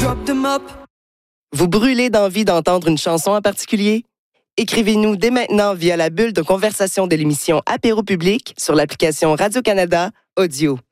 Vous brûlez d'envie d'entendre une chanson en particulier? Écrivez-nous dès maintenant via la bulle de conversation de l'émission Apéro Public sur l'application Radio-Canada Audio.